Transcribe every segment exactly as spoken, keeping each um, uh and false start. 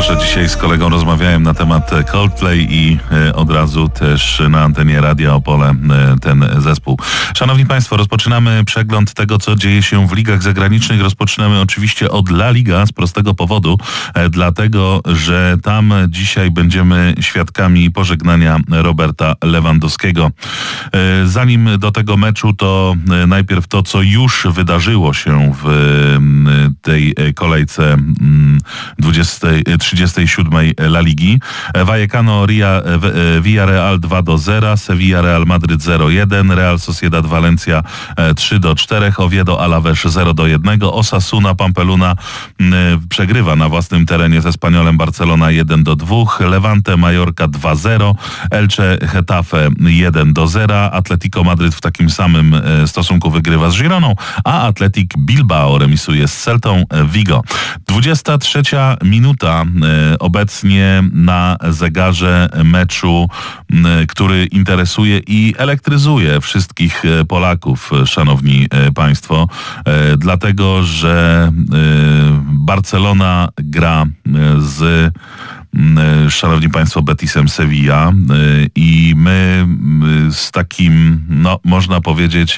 Boże, dzisiaj z kolegą rozmawiałem na temat Coldplay i e, od razu też na antenie Radia Opole e, ten zespół. Szanowni Państwo, rozpoczynamy przegląd tego, co dzieje się w ligach zagranicznych. Rozpoczynamy oczywiście od La Liga z prostego powodu, e, dlatego, że tam dzisiaj będziemy świadkami pożegnania Roberta Lewandowskiego. E, zanim do tego meczu, to e, najpierw to, co już wydarzyło się w e, tej kolejce dwudziestej, trzydziestej siódmej La Ligi. Vallecano Ria, Villarreal dwa do zera, Sevilla Real Madryt zero jeden, Real Sociedad Valencia trzy do czterech, Oviedo Alavés zero do jednego, Osasuna Pampeluna przegrywa na własnym terenie z Espanyolem Barcelona jeden do dwóch, Levante Mallorca dwa zero, Elche Getafe jeden do zera, Atletico Madryt w takim samym stosunku wygrywa z Gironą, a Athletic Bilbao remisuje z Celtą Vigo. dwudziesta trzecia minuta e, obecnie na zegarze meczu, e, który interesuje i elektryzuje wszystkich e, Polaków, e, szanowni e, Państwo, e, dlatego, że e, Barcelona gra e, z Szanowni Państwo, Betisem Sevilla i my z takim, no można powiedzieć,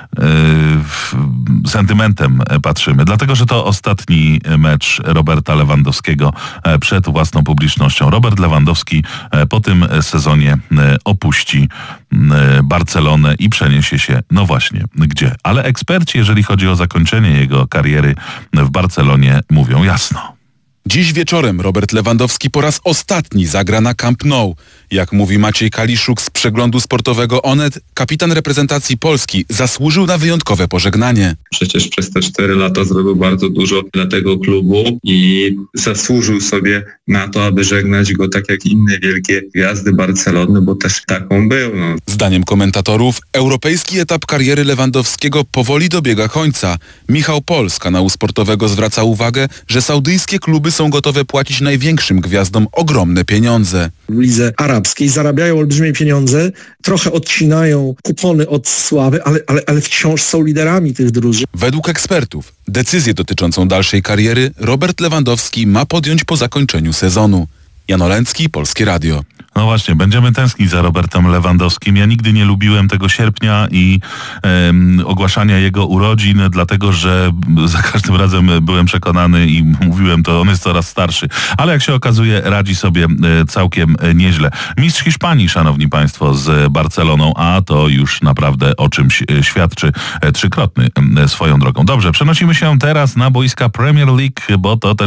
sentymentem patrzymy, dlatego, że to ostatni mecz Roberta Lewandowskiego przed własną publicznością. Robert Lewandowski po tym sezonie opuści Barcelonę i przeniesie się, no właśnie, gdzie? Ale eksperci, jeżeli chodzi o zakończenie jego kariery w Barcelonie, mówią jasno. Dziś wieczorem Robert Lewandowski po raz ostatni zagra na Camp Nou. Jak mówi Maciej Kaliszuk z przeglądu sportowego Onet, kapitan reprezentacji Polski zasłużył na wyjątkowe pożegnanie. Przecież przez te cztery lata zrobił bardzo dużo dla tego klubu i zasłużył sobie na to, aby żegnać go tak jak inne wielkie gwiazdy Barcelony, bo też taką był. No. Zdaniem komentatorów europejski etap kariery Lewandowskiego powoli dobiega końca. Michał Pol z kanału sportowego zwraca uwagę, że saudyjskie kluby są gotowe płacić największym gwiazdom ogromne pieniądze. W lidze arabskiej zarabiają olbrzymie pieniądze, trochę odcinają kupony od sławy, ale, ale, ale wciąż są liderami tych drużyn. Według ekspertów decyzję dotyczącą dalszej kariery Robert Lewandowski ma podjąć po zakończeniu sezonu. Jan Olęcki, Polskie Radio. No właśnie, będziemy tęsknić za Robertem Lewandowskim. Ja nigdy nie lubiłem tego sierpnia i em, ogłaszania jego urodzin, dlatego że za każdym razem byłem przekonany i mówiłem to, on jest coraz starszy. Ale jak się okazuje, radzi sobie e, całkiem e, nieźle. Mistrz Hiszpanii, szanowni państwo, z Barceloną, a to już naprawdę o czymś e, świadczy. E, trzykrotny e, swoją drogą. Dobrze, przenosimy się teraz na boiska Premier League, bo to też